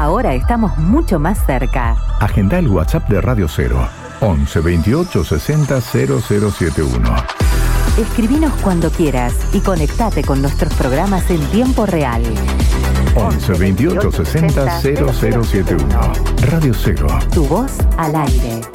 Ahora estamos mucho más cerca. Agenda el WhatsApp de Radio Cero, 11 28 60 0071. Escribinos cuando quieras y conectate con nuestros programas en tiempo real. 11 28 60 0071. Radio Cero. Tu voz al aire.